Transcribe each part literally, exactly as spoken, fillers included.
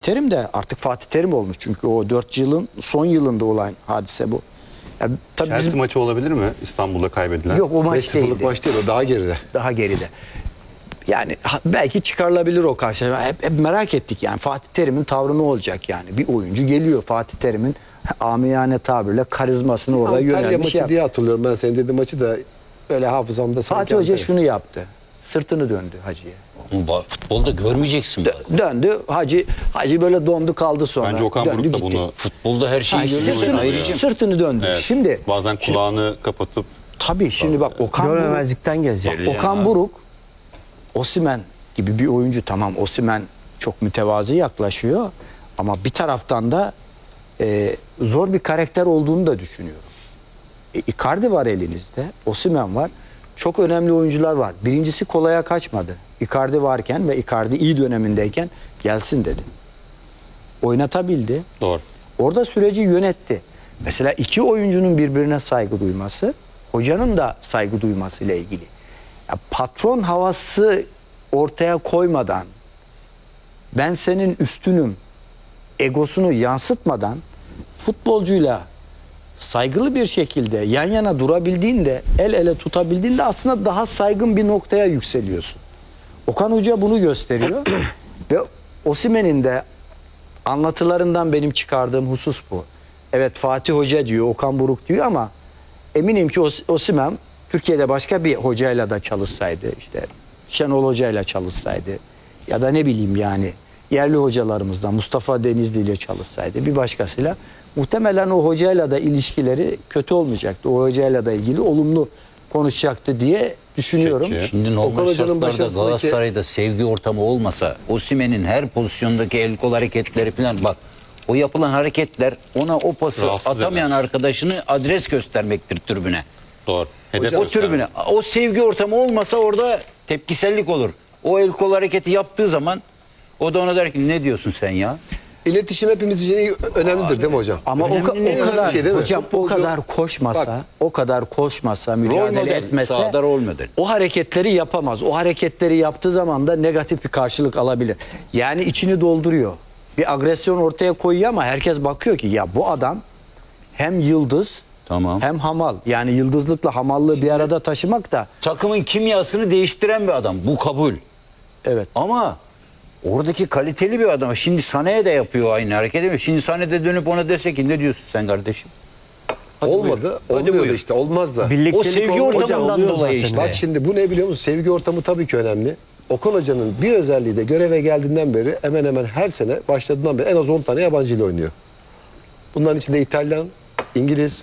Terim de artık Fatih Terim olmuş. Çünkü o dört yılın son yılında olan hadise bu. Yani, tabii Chelsea bizim... maçı olabilir mi İstanbul'da kaybedilen? Yok, o maç beş sıfırlık değildi. maç değil, o daha geride. Daha geride. Yani ha- belki çıkarılabilir o karşılaşma. Hep, hep merak ettik yani Fatih Terim'in tavrı ne olacak yani. Bir oyuncu geliyor, Fatih Terim'in amiyane tabirle karizmasını orada Antalya yönelmiş. maçı yap- diye hatırlıyorum ben, senin dediğin maçı da öyle hafızamda. sanki Fatih Hoca Antalya. şunu yaptı. Sırtını döndü Hacı'ya. Ama futbolda görmeyeceksin bunu. Döndü. Hacı Hacı böyle dondu kaldı sonra. Bence Okan Döndü Buruk da gitti. bunu Futbolda her şeyi Ha, görüyorsun sırtını, ayrıca. sırtını döndü. Evet, Şimdi bazen kulağını kapatıp tabii şimdi bak Okan Buruk, Görmemezlikten gelecek. Tabii. Okan Yani. Buruk Osimhen gibi bir oyuncu, tamam Osimhen çok mütevazı yaklaşıyor ama bir taraftan da e, zor bir karakter olduğunu da düşünüyorum. E, Icardi var elinizde, Osimhen var. Çok önemli oyuncular var. Birincisi kolaya kaçmadı. Icardi varken ve Icardi iyi dönemindeyken gelsin dedi. Oynatabildi. doğru. Orada süreci yönetti. Mesela iki oyuncunun birbirine saygı duyması, hocanın da saygı duyması ile ilgili. Ya patron havası ortaya koymadan, ben senin üstünüm egosunu yansıtmadan futbolcuyla saygılı bir şekilde yan yana durabildiğinde, el ele tutabildiğinde aslında daha saygın bir noktaya yükseliyorsun. Okan Hoca bunu gösteriyor ve Osimhen'in de anlatılarından benim çıkardığım husus bu. Evet, Fatih Hoca diyor, Okan Buruk diyor ama eminim ki Os- Osimhen Türkiye'de başka bir hocayla da çalışsaydı, işte Şenol Hoca'yla çalışsaydı ya da ne bileyim yani yerli hocalarımızdan Mustafa Denizli ile çalışsaydı, bir başkasıyla, muhtemelen o hocayla da ilişkileri kötü olmayacaktı. O hocayla da ilgili olumlu konuşacaktı diye düşünüyorum. Peki. Şimdi normal Okan Hoca'nın şartlarda başarısındaki- Galatasaray'da sevgi ortamı olmasa, Osimhen'in her pozisyondaki el kol hareketleri falan, bak o yapılan hareketler ona o pası Rahatsız atamayan eder. arkadaşını adres göstermektir tribüne. Doğru. Hedef O göstermek. tribüne. O sevgi ortamı olmasa orada tepkisellik olur. O el kol hareketi yaptığı zaman o da ona der ki ne diyorsun sen ya? İletişim hepimiz için önemlidir değil mi hocam? Ama o, ka- Önemli o bir kadar şey değil mi? hocam o Futbolcu- kadar koşmasa, Bak. o kadar koşmasa, Rol mücadele model, etmese sahada rol model. o hareketleri yapamaz. O hareketleri yaptığı zaman da negatif bir karşılık alabilir. Yani içini dolduruyor. Bir agresyon ortaya koyuyor ama herkes bakıyor ki ya bu adam hem yıldız Tamam. hem hamal. Yani yıldızlıkla hamallığı bir arada taşımak da Takımın kimyasını değiştiren bir adam. Bu kabul. evet. Ama oradaki kaliteli bir adam. Şimdi Sané'ye de yapıyor aynı hareketi. Şimdi Sané de dönüp ona dese ki ne diyorsun sen kardeşim? Olmadı. Hadi Olmuyordu buyur. işte. Olmaz da. O sevgi ortamından dolayı işte. Bak şimdi bu ne biliyor musun? Sevgi ortamı tabii ki önemli. Okan Hoca'nın bir özelliği de göreve geldiğinden beri hemen hemen her sene başladığından beri en az on tane yabancı ile oynuyor. Bunların içinde İtalyan, İngiliz,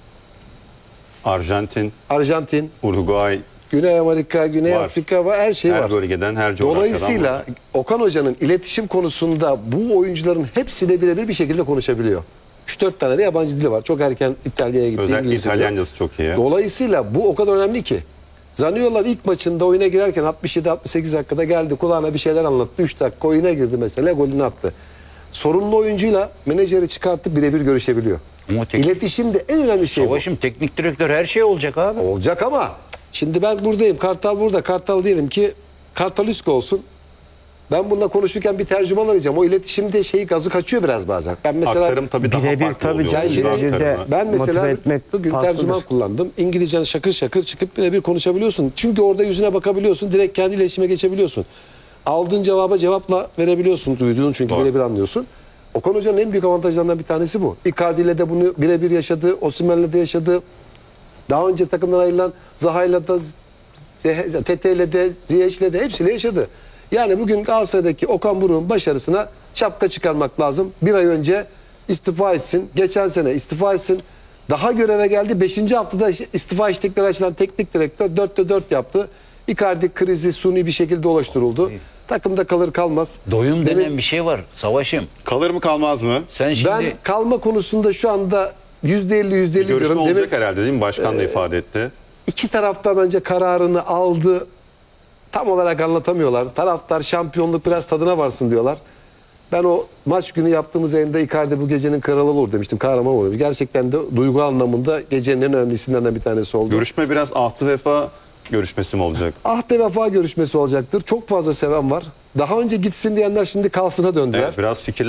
Arjantin, Arjantin, Uruguay, Güney Amerika, Güney Var. Afrika var, her şey her var. bölgeden, her coğrafyadan Dolayısıyla var. Okan Hoca'nın iletişim konusunda bu oyuncuların hepsiyle birebir bir şekilde konuşabiliyor. üç dört tane de yabancı dili var. Çok erken İtalya'ya gitti. Özellikle İngilizce biliyor. İtalyancası çok iyi. Dolayısıyla bu o kadar önemli ki. Zaniolo'lar ilk maçında oyuna girerken altmış yedi altmış sekiz dakikada geldi. Kulağına bir şeyler anlattı. üç dakika oyuna girdi mesela, golünü attı. Sorunlu oyuncuyla menajeri çıkartıp birebir görüşebiliyor. Ama tek- İletişimde en önemli şey bu. Savaşım teknik direktör her şey olacak abi. Olacak ama şimdi ben buradayım. Kartal burada. Kartal diyelim ki Kartal Üskü olsun. Ben bununla konuşurken bir tercüman arayacağım. O iletişimde şeyi gazı kaçıyor biraz bazen. Ben mesela Aktarım tabii daha Birebir farklı tabii oluyor. Sen canım, şimdi- birebir de ben mesela motive etmek bugün farklıdır. tercüman kullandım. İngilizcen şakır şakır çıkıp birebir konuşabiliyorsun. Çünkü orada yüzüne bakabiliyorsun. Direkt kendi iletişime geçebiliyorsun. Aldığın cevaba cevapla verebiliyorsun. Duyduğun çünkü Doğru. birebir anlıyorsun. Okan Hoca'nın en büyük avantajlarından bir tanesi bu. Icardi ile de bunu birebir yaşadı. Osimhen'le de yaşadı. Daha önce takımdan ayrılan Zaha'yla da, Tete'yle de, Ziyech'le de hepsiyle yaşadı. Yani bugün Galatasaray'daki Okan Buruk'un başarısına şapka çıkarmak lazım. Bir ay önce istifa etsin. Geçen sene istifa etsin. Daha göreve geldi. Beşinci haftada istifa istekleri açılan teknik direktör dörtte dört yaptı. Icardi krizi suni bir şekilde oluşturuldu. Takımda kalır kalmaz. Doyum Demin- denen bir şey var. Savaşım. Kalır mı kalmaz mı? Sen şimdi Ben kalma konusunda şu anda yüzde elli yüzde elli Görüşme diyorum. olacak Demin herhalde değil mi? Başkan da ifade etti. iki tarafta bence kararını aldı. Tam olarak anlatamıyorlar. Taraftar şampiyonluk biraz tadına varsın diyorlar. Ben o maç günü yaptığımız yayında Icardi bu gecenin kralı olur demiştim. Kahraman olur. Gerçekten de duygu anlamında gecenin en önemli isimlerinden bir tanesi oldu. Görüşme biraz ahtı vefa görüşmesi mi olacak? Ahde vefa görüşmesi olacaktır. Çok fazla seven var. Daha önce gitsin diyenler şimdi kalsına döndüler. Evet, biraz fikir